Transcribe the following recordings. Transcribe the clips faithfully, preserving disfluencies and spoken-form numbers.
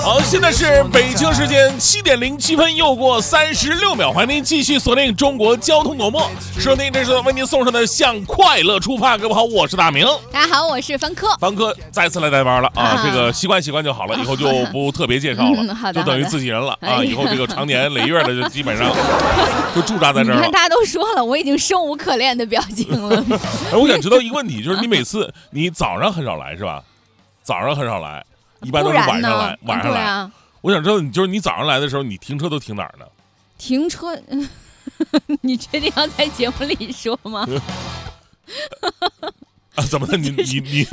好，现在是北京时间七点零七分，又过三十六秒，欢迎您继续锁定中国交通广播，收听这是为您送上的向快乐出发。各位好，我是大明。 大家好，我是凡科。 凡科再次来带班了啊，啊这个习惯习惯就好了，以后就不特别介绍了，嗯、就等于自己人了啊。以后这个长年累月的就基本上就驻扎在这儿了。 你看大家都说了，我已经生无可恋的表情了。 哎，我想知道一个问题，就是你每次你早上很少来是吧？早上很少来。一般都是晚上来，晚上来、啊。我想知道，你就是你早上来的时候，你停车都停哪儿呢？ 停车，你确定要在节目里说吗？ 啊，怎么了？你你你？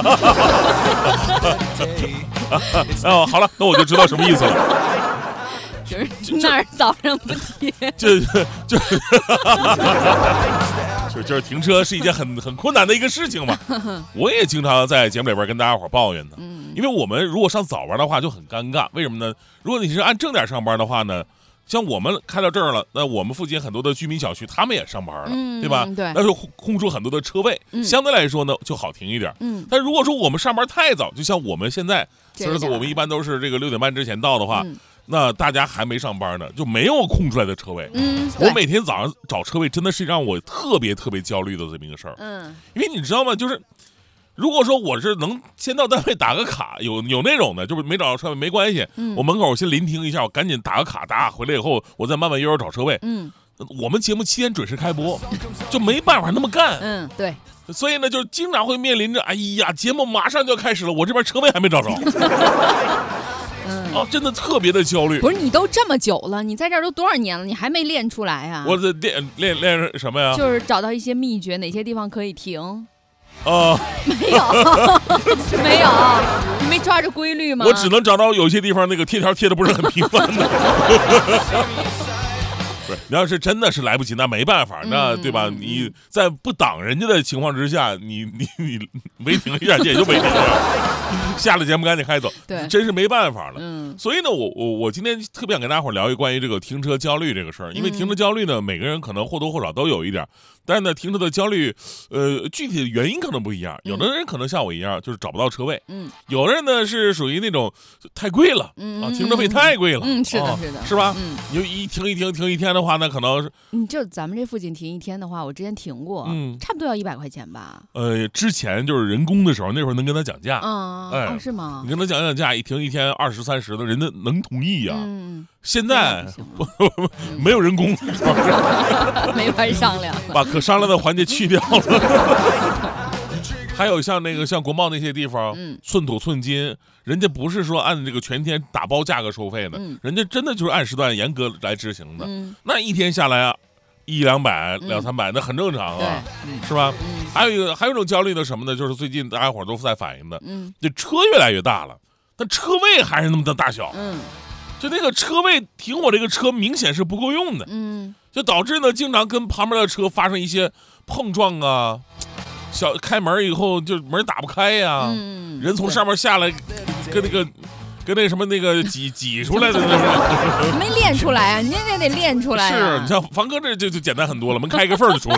哦，好了，那我就知道什么意思了。 就是那儿早上不停， 就就就就是停车是一件很很困难的一个事情嘛。我也经常在节目里边跟大家伙抱怨的，因为我们如果上早班的话就很尴尬。为什么呢？如果你是按正点上班的话呢，像我们开到这儿了，那我们附近很多的居民小区他们也上班了， 嗯、 对吧？ 对， 那就空出很多的车位，嗯、相对来说呢就好停一点。 嗯， 但如果说我们上班太早，就像我们现在，其实我们一般都是这个六点半之前到的话。嗯，那大家还没上班呢，就没有空出来的车位。 嗯， 我每天早上找车位真的是让我特别特别焦虑的这么一个事儿。 嗯， 因为你知道吗？就是如果说我是能先到单位打个卡，有有那种的，就是没找到车位没关系，嗯、我门口先临停一下，我赶紧打个卡，打回来以后我再慢慢悠悠找车位。 嗯， 我们节目七点准时开播，就没办法那么干。 嗯，对。 所以呢，就经常会面临着，哎呀，节目马上就要开始了，我这边车位还没找着。 嗯、 哦，真的特别的焦虑。 不是你都这么久了，你在这儿都多少年了，你还没练出来啊？ 我在练练练什么呀？ 就是找到一些秘诀，哪些地方可以停。 哦， 没有，没有，你没抓着规律吗？ 我只能找到有些地方那个贴条贴的不是很频繁的。不是，你要是真的是来不及，那没办法，那对吧？你在不挡人家的情况之下，你你你违停一下也就违停了，下了节目赶紧开走， 对， 真是没办法了。 嗯， 所以呢，我我我今天特别想跟大家伙聊一关于这个停车焦虑这个事儿，因为停车焦虑呢，每个人可能或多或少都有一点，但是呢，停车的焦虑，呃，具体的原因可能不一样。有的人可能像我一样，就是找不到车位，嗯，有的人呢是属于那种太贵了，嗯啊，停车费太贵了， 嗯，是的，是的， 是吧？ 嗯， 你就一停一停停一天的话，那可能是， 你就咱们这附近停一天的话，我之前停过，嗯，差不多要一百块钱吧。 呃，之前就是人工的时候，那会儿能跟他讲价， 啊，哎，是吗？ 你跟他讲讲价，一停一天二十三十的，人家能同意呀。嗯，现在没有人工， 没法商量， 把可商量的环节去掉了。还有像那个像国贸那些地方，嗯，寸土寸金，人家不是说按这个全天打包价格收费的，嗯，人家真的就是按时段严格来执行的。嗯，那一天下来啊，一两百、两三百，那很正常啊，嗯、是吧？嗯，还有一个还有一种焦虑的什么呢？就是最近大家伙都在反映的，嗯，这车越来越大了，但车位还是那么的大小，嗯，就那个车位停我这个车明显是不够用的，嗯，就导致呢经常跟旁边的车发生一些碰撞啊。小开门以后就门打不开呀、嗯，人从上面下来，跟那个跟那什么那个挤挤出来的那没练出来啊，你也得练出来、啊。 是你像房哥这就就简单很多了，门开一个缝就出来。